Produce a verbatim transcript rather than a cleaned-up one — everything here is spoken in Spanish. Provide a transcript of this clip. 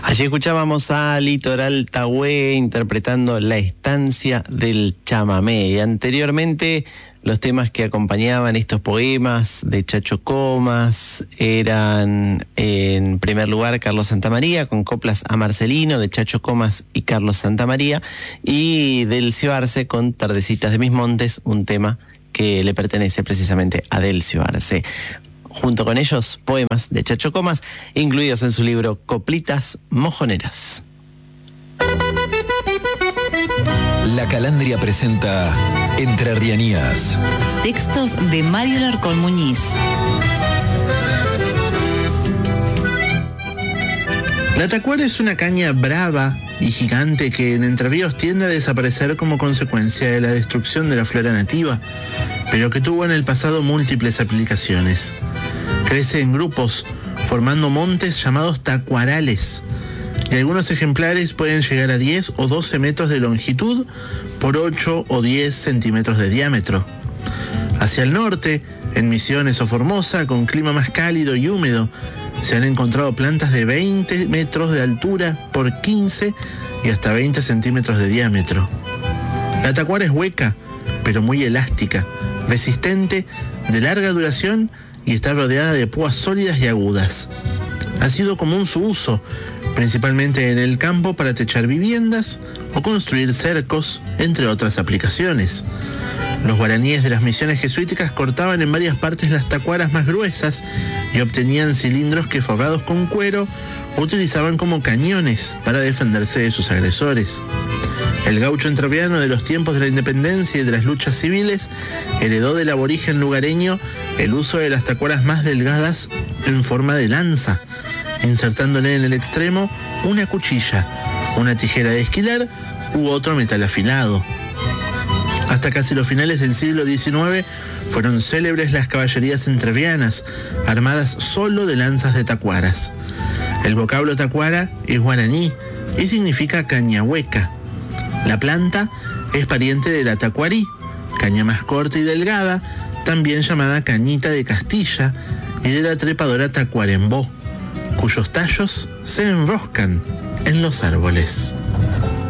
Allí escuchábamos a Litoral Tahué interpretando La Estancia del Chamamé. Y anteriormente los temas que acompañaban estos poemas de Chacho Comas eran, en primer lugar, Carlos Santamaría con coplas a Marcelino, de Chacho Comas y Carlos Santamaría, y Delcio Arce con Tardecitas de mis Montes, un tema que le pertenece precisamente a Delcio Arce. Junto con ellos, poemas de Chacho Comas, incluidos en su libro Coplitas Mojoneras. La Calandria presenta Entrerrianías. Textos de Mario Larcón Muñiz. La tacuara es una caña brava y gigante que en Entre Ríos tiende a desaparecer como consecuencia de la destrucción de la flora nativa, pero que tuvo en el pasado múltiples aplicaciones. Crece en grupos, formando montes llamados tacuarales, y algunos ejemplares pueden llegar a diez o doce metros de longitud por ocho o diez centímetros de diámetro. Hacia el norte, en Misiones o Formosa, con clima más cálido y húmedo, se han encontrado plantas de veinte metros de altura por quince y hasta veinte centímetros de diámetro. La tacuara es hueca, pero muy elástica, resistente, de larga duración y está rodeada de púas sólidas y agudas. Ha sido común su uso, principalmente en el campo para techar viviendas o construir cercos, entre otras aplicaciones. Los guaraníes de las misiones jesuíticas cortaban en varias partes las tacuaras más gruesas y obtenían cilindros que, forrados con cuero, utilizaban como cañones para defenderse de sus agresores. El gaucho entrerriano de los tiempos de la independencia y de las luchas civiles heredó del aborigen lugareño el uso de las tacuaras más delgadas en forma de lanza, insertándole en el extremo una cuchilla, una tijera de esquilar u otro metal afilado. Hasta casi los finales del siglo diecinueve fueron célebres las caballerías entrerrianas, armadas solo de lanzas de tacuaras. El vocablo tacuara es guaraní y significa caña hueca. La planta es pariente de la tacuarí, caña más corta y delgada, también llamada cañita de Castilla, y de la trepadora tacuarembó, cuyos tallos se enroscan en los árboles.